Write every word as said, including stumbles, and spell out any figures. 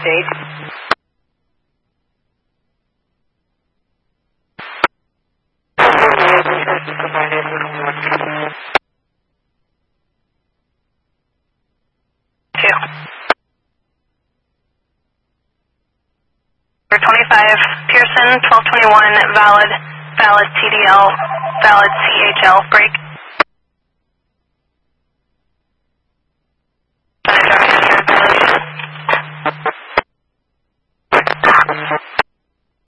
date. Two. For twenty-five, Pearson, twelve twenty-one, valid, valid T D L, valid C H L, break.